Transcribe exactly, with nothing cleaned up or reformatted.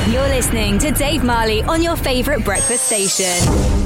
You're listening to Dave Marley on your favourite breakfast station.